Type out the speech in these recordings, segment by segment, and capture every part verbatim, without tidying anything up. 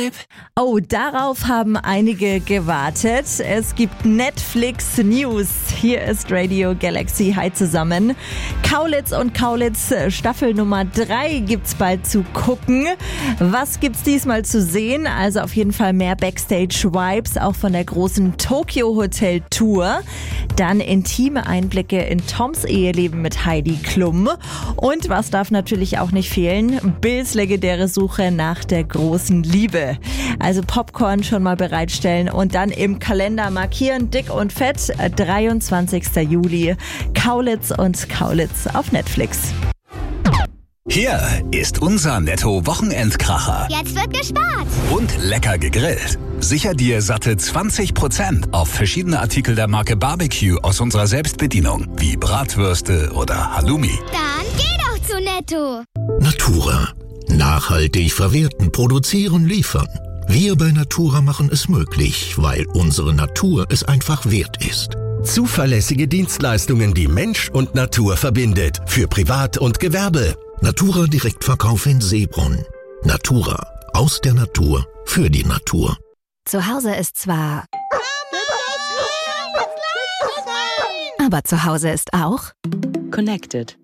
Babe. Oh, darauf haben einige gewartet. Es gibt Netflix News. Hier ist Radio Galaxy. Hi zusammen. Kaulitz und Kaulitz Staffel Nummer drei gibt's bald zu gucken. Was gibt's diesmal zu sehen? Also auf jeden Fall mehr Backstage-Vibes, auch von der großen Tokyo Hotel Tour. Dann intime Einblicke in Toms Eheleben mit Heidi Klum. Und was darf natürlich auch nicht fehlen? Bills legendäre Suche nach der großen Liebe. Also Popcorn schon mal bereitstellen und dann im Kalender markieren, dick und fett, dreiundzwanzigster Juli, Kaulitz und Kaulitz auf Netflix. Hier ist unser Netto-Wochenendkracher. Jetzt wird gespart. Und lecker gegrillt. Sicher dir satte zwanzig Prozent auf verschiedene Artikel der Marke Barbecue aus unserer Selbstbedienung, wie Bratwürste oder Halloumi. Dann geh doch zu Netto. Natura. Nachhaltig verwerten, produzieren, liefern. Wir bei Natura machen es möglich, weil unsere Natur es einfach wert ist. Zuverlässige Dienstleistungen, die Mensch und Natur verbindet. Für Privat und Gewerbe. Natura Direktverkauf in Seebrunn. Natura. Aus der Natur. Für die Natur. Zu Hause ist zwar... Aber zu Hause ist auch... Connected.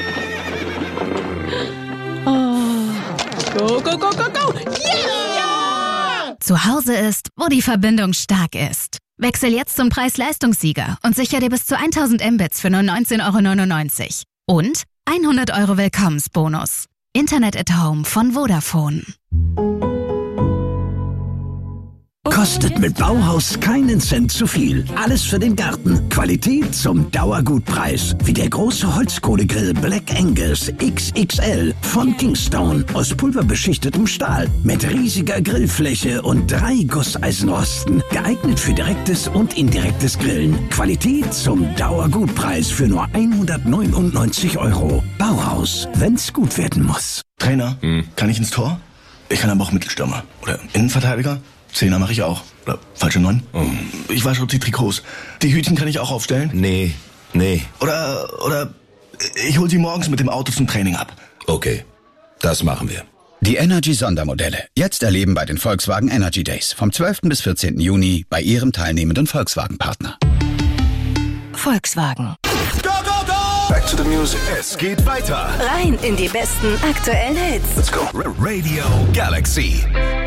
Go, go, go, go, go! Yeah! Zu Hause ist, wo die Verbindung stark ist. Wechsel jetzt zum Preis-Leistungssieger und sicher dir bis zu tausend Mbits für nur neunzehn Euro neunundneunzig. Und hundert Euro Willkommensbonus. Internet at Home von Vodafone. Kostet mit Bauhaus keinen Cent zu viel. Alles für den Garten. Qualität zum Dauergutpreis. Wie der große Holzkohlegrill Black Angus X X L von Kingstone aus pulverbeschichtetem Stahl. Mit riesiger Grillfläche und drei Gusseisenrosten. Geeignet für direktes und indirektes Grillen. Qualität zum Dauergutpreis für nur hundertneunundneunzig Euro. Bauhaus, wenn's gut werden muss. Trainer, hm. kann ich ins Tor? Ich kann aber auch Mittelstürmer. Oder Innenverteidiger. Zehner mache ich auch. Oder falsche Neun. Oh. Ich wasche die Trikots. Die Hütchen kann ich auch aufstellen? Nee, nee. Oder, oder ich hol sie morgens mit dem Auto zum Training ab. Okay, das machen wir. Die Energy-Sondermodelle. Jetzt erleben bei den Volkswagen Energy Days. Vom zwölften bis vierzehnten Juni bei Ihrem teilnehmenden Volkswagen-Partner. Volkswagen. Go, go, go! Back to the music. Es geht weiter. Rein in die besten aktuellen Hits. Let's go. Radio Galaxy.